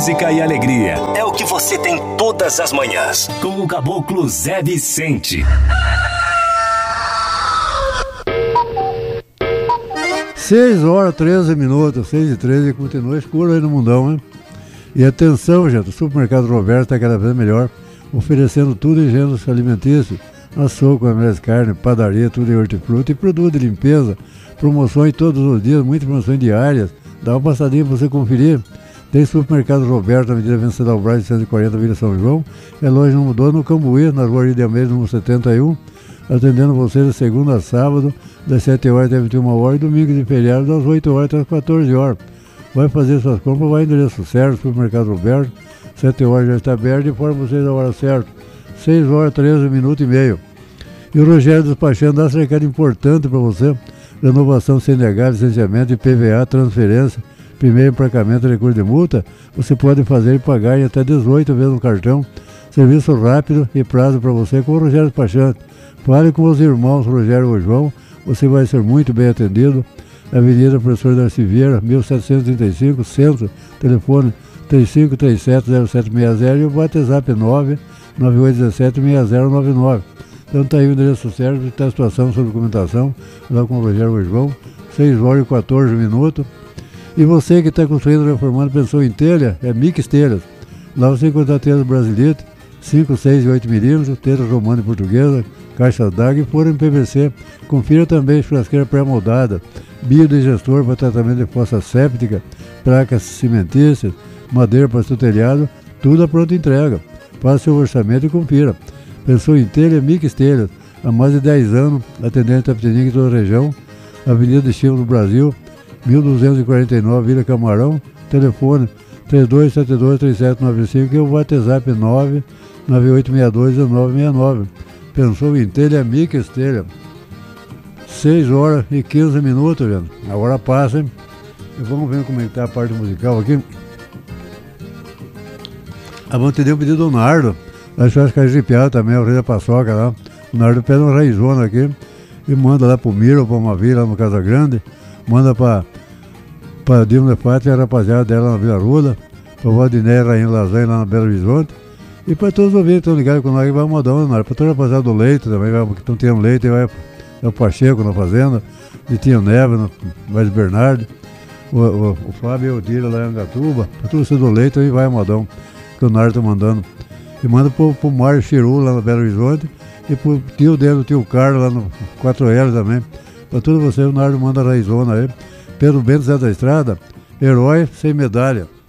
música e alegria. É o que você tem todas as manhãs. Com o Caboclo Zé Vicente. 6h13, 6h13, continua escuro aí no mundão, hein? E atenção, gente, o Supermercado Roberto está cada vez melhor, oferecendo tudo em gêneros alimentícios, açougue, melhores carne, padaria, tudo em hortifruti e produto de limpeza, promoções todos os dias, muitas promoções diárias. Dá uma passadinha para você conferir. Tem Supermercado Roberto, na Avenida Vencedor Braz, 140, Vila São João. É loja não mudou, no Cambuí, na Rua de Amélia, número 71. Atendendo você de segunda a sábado, das 7h até 21h, e domingo de feriado, das 8h até as 14h. Vai fazer suas compras, vai endereço certo, Supermercado Roberto, 7h já está aberto, informa vocês a hora certa, 6h13, minuto e meio. E o Rogério despachando dá esse recado importante para você: renovação CNH, licenciamento, IPVA, transferência, primeiro emplacamento, recurso de multa, você pode fazer e pagar em até 18 vezes no cartão. Serviço rápido e prazo para você com o Rogério Despachante. Fale com os irmãos Rogério e João, você vai ser muito bem atendido. Avenida Professor Darcy Vieira, 1735, Centro, telefone 35370760 e o WhatsApp 998176099. Então tá aí o endereço certo, está a situação sobre documentação, lá com o Rogério e João, 6h14 minutos. E você que está construindo, reformando, pensou em telha, é Mix Telhas. Lá você encontra telhas brasileiras, 5, 6 e 8 milímetros, telhas romana e portuguesa, caixas d'água e forro em PVC. Confira também churrasqueira pré-moldada, biodigestor para tratamento de fossa séptica, placas cimentícias, madeira para seu telhado, tudo a pronta entrega. Faça seu orçamento e confira. Pensou em telha, Mix Telhas, há mais de 10 anos, atendendo Itapetininga e toda a região, Avenida Estímulo do Brasil, 1249, Vila Camarão, telefone 32723795 e o WhatsApp 998621969. Pensou em telha, Mix Telha. 6h15 minutos, gente. A hora passa, hein? E vamos ver como é que tá a parte musical aqui. Vamos atender o pedido do Nardo. Acho que é de piada também, o rei da paçoca lá. O Nardo pede uma raizona aqui e manda lá pro Miro, pra uma vila lá no Casa Grande. Manda pra Dilma de Fátima e a rapaziada dela na Vila Ruda. Pra Valdinéia Rainha Lasanha lá na Belo Horizonte. E pra todos os ouvintes que estão ligados com nós, que vai mandar um Nardo. Pra toda a rapaziada do Leite também, que estão tendo leite, vai o Pacheco na fazenda, Vitinho Neves, mais Bernardo, o Fábio e o Dira lá em Angatuba, pra tudo isso do Leite, aí vai modão, que o Nardo tá mandando. E manda pro Mário Chiru lá no Belo Horizonte, e pro tio dele, o tio Carlos lá no 4L também. Pra tudo você, o Nardo manda raizona aí. Pedro Bento Zé da Estrada, herói sem medalha.